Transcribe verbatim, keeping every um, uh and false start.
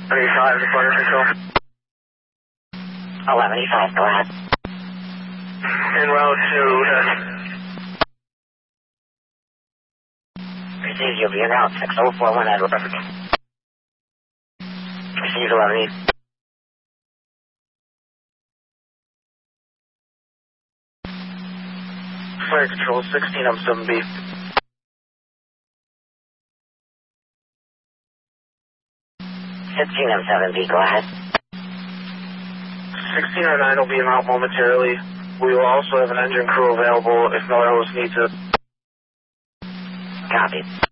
thirty-five, departure control. eleven eighty-five, go ahead. En route to uh, Received, you'll be en route, six oh four one Edward. Received eleven eight. Fire control, sixteen M seven B. sixteen M seven B, go ahead. sixteen oh nine will be en route momentarily. We will also have an engine crew available if no one else needs it. Copy.